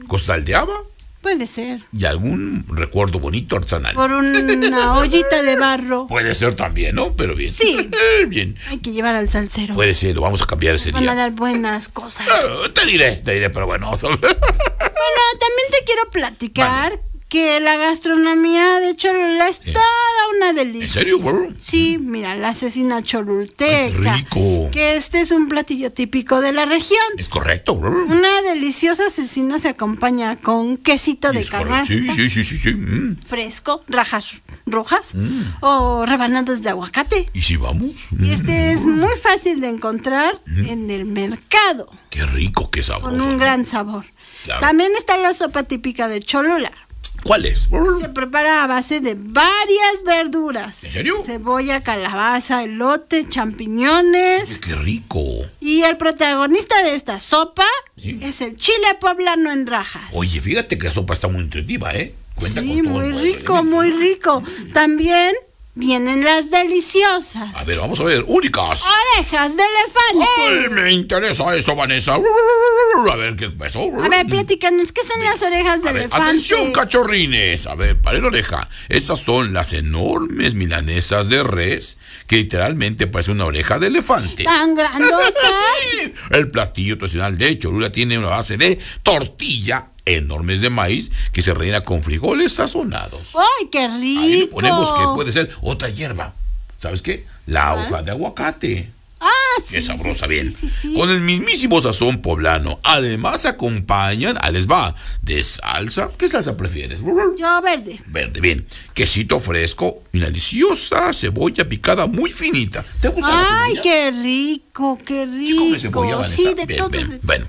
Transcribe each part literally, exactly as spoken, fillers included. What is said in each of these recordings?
costal de haba. Puede ser. Y algún recuerdo bonito artesanal. Por una ollita de barro. Puede ser también, ¿no? Pero bien. Sí. Bien. Hay que llevar al salsero. Puede ser, lo vamos a cambiar ese Van día. Van a dar buenas cosas. Ah, te diré, te diré, pero bueno. Vamos a ver. Bueno, también te quiero platicar vale. que la gastronomía de Cholula es eh. toda una delicia. ¿En serio, güey? Sí, mira, la cecina cholulteca. Ay, rico. Que este es un platillo típico de la región. Es correcto, güey. Una deliciosa cecina se acompaña con quesito de canasta. Sí, sí, sí, sí, sí. Mm. Fresco, rajas rojas mm. o rebanadas de aguacate. ¿Y si vamos? Y este es muy fácil de encontrar mm. en el mercado. Qué rico, qué sabroso. Con un ¿no? gran sabor. Claro. También está la sopa típica de Cholula. ¿Cuál es? Se prepara a base de varias verduras. ¿En serio? Cebolla, calabaza, elote, champiñones. ¡Qué rico! Y el protagonista de esta sopa ¿Sí? es el chile poblano en rajas. Oye, fíjate que la sopa está muy nutritiva, ¿eh? Cuenta sí, con todo muy el rico, muy rico. También vienen las deliciosas. A ver, vamos a ver, únicas. Orejas de elefante. ¡Ay, me interesa eso, Vanessa! A ver, ¿qué pasó? A ver, platícanos, ¿qué son las orejas de a ver, elefante? Atención, cachorrines. A ver, paren la oreja. Estas son las enormes milanesas de res, que literalmente parece una oreja de elefante. ¿Tan grandotas? Sí. El platillo tradicional de Cholula tiene una base de tortilla enormes de maíz que se rellena con frijoles sazonados. ¡Ay, qué rico! Ahí le ponemos que puede ser otra hierba. ¿Sabes qué? La hoja de aguacate. Ah, sí. Qué sabrosa, sí, bien. Sí, sí. Con el mismísimo sazón poblano. Además acompañan, a les va, de salsa. ¿Qué salsa prefieres? Yo verde. Verde, bien. Quesito fresco y una deliciosa cebolla picada muy finita. ¿Te gusta la cebolla? Ay, qué rico, qué rico. ¿Sí come cebolla, Vanessa? Sí, de bien, todo. Bien. De... Bueno.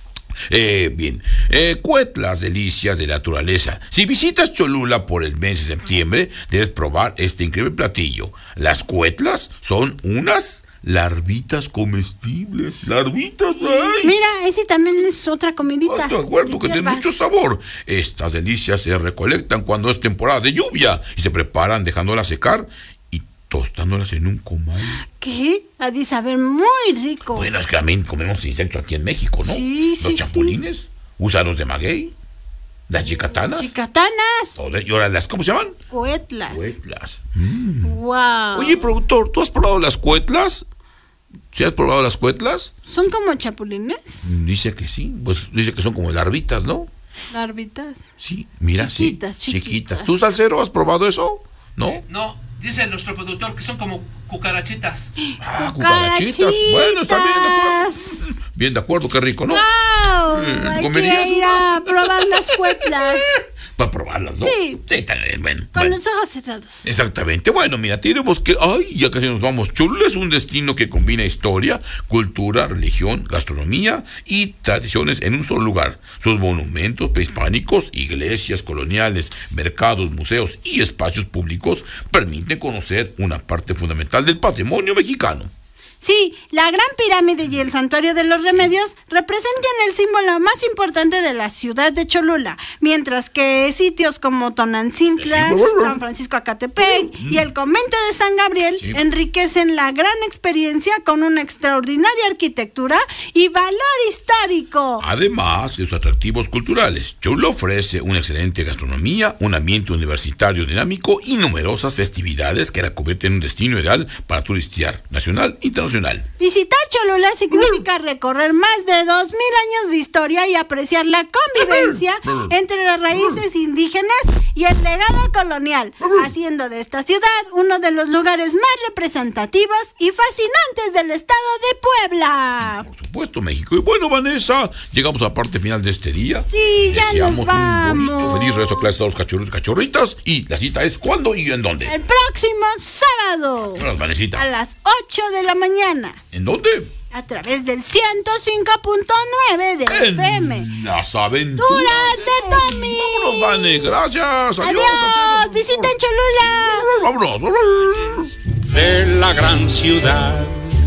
Eh, bien, eh, cuetlas, delicias de la naturaleza. Si visitas Cholula por el mes de septiembre, debes probar este increíble platillo. Las cuetlas son unas larvitas comestibles. Larvitas, ay. Mira, ese también es otra comidita. Ah, de acuerdo, que tiene mucho sabor. Estas delicias se recolectan cuando es temporada de lluvia y se preparan dejándolas secar y tostándolas en un comal. ¿Qué? Ha de saber muy rico. Bueno, es que también comemos insectos aquí en México, ¿no? Sí, sí, Los chapulines, sí. Gusanos de maguey, las chicatanas. Chicatanas. Y ahora las, ¿cómo se llaman? Cuetlas. Cuetlas. Mm. Wow. Oye, productor, ¿tú has probado las cuetlas? ¿Sí has probado las cuetlas? ¿Son como chapulines? Dice que sí, pues dice que son como larvitas, ¿no? Larvitas. Sí, mira, chiquitas, sí. Chiquitas, chiquitas. ¿Tú, Salcero, has probado eso? ¿No? Eh, no, dice nuestro productor que son como cucarachitas. Ah, cucarachitas. Bueno, está bien, de acuerdo. Bien, de acuerdo, qué rico, ¿no? ¡Wow! Eh, Hay ¿comerías que ir una? a probar las cuetlas. Para probarlas, ¿no? Sí. Sí, también, bueno. Con bueno. los ojos cerrados. Exactamente. Bueno, mira, tenemos que... ¡Ay! Ya casi nos vamos. Cholula es un destino que combina historia, cultura, religión, gastronomía y tradiciones en un solo lugar. Sus monumentos prehispánicos, iglesias coloniales, mercados, museos y espacios públicos permiten conocer una parte fundamental del patrimonio mexicano. Sí, la Gran Pirámide y el Santuario de los Remedios representan el símbolo más importante de la ciudad de Cholula, mientras que sitios como Tonantzintla, San Francisco Acatepec y el convento de San Gabriel sí. enriquecen la gran experiencia con una extraordinaria arquitectura y valor histórico. Además de sus atractivos culturales, Cholula ofrece una excelente gastronomía, un ambiente universitario dinámico y numerosas festividades que la convierten en un destino ideal para turistear nacional e internacional. Visitar Cholula significa recorrer más de dos mil años de historia y apreciar la convivencia entre las raíces indígenas y el legado colonial, haciendo de esta ciudad uno de los lugares más representativos y fascinantes del estado de Puebla. Por supuesto, México. Y bueno, Vanessa, llegamos a la parte final de este día. Sí, ya Deseamos nos vamos. un bonito, feliz regreso a clase a todos los cachorros y cachorritas. Y la cita es ¿cuándo y en dónde? El próximo sábado. ¿Qué horas, Vanesita? A las ocho de la mañana. ¿En dónde? A través del ciento cinco punto nueve de en F M. Las aventuras de Tommy. Vámonos, Vane. Gracias. Adiós. Adiós. Visiten Cholula. Vámonos. De la gran ciudad,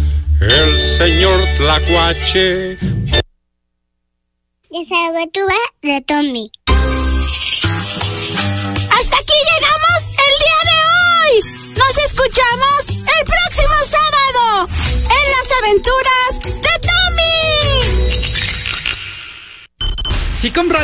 el señor Tlacuache. Las aventuras de Tommy. Hasta aquí llegamos el día de hoy. Nos escuchamos el próximo sábado en las aventuras de Tommy. Si compras